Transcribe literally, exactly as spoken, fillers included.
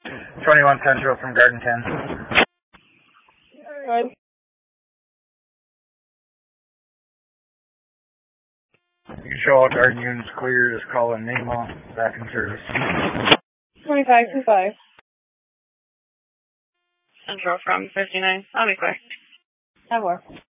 twenty-one Central from Garden ten. Alright. You can show all Garden units clear, just call in name off, back in service. twenty-five two five. Central from fifty-nine. I'll be quick. Have more.